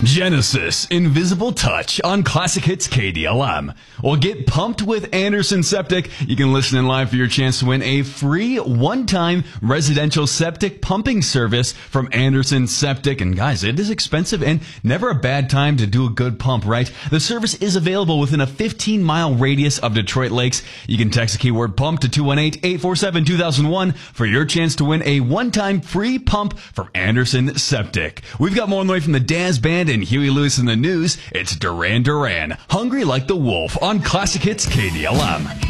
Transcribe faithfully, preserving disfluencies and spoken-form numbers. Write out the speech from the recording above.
Genesis, Invisible Touch on Classic Hits K D L M. Well, get pumped with Anderson Septic. You can listen in live for your chance to win a free one-time residential septic pumping service from Anderson Septic. And guys, it is expensive and never a bad time to do a good pump, right? The service is available within a fifteen mile radius of Detroit Lakes. You can text the keyword pump to two one eight, eight four seven, two thousand one for your chance to win a one-time free pump from Anderson Septic. We've got more on the way from the Daz Band and Huey Lewis in the news. It's Duran Duran, Hungry Like the Wolf on Classic Hits K D L M.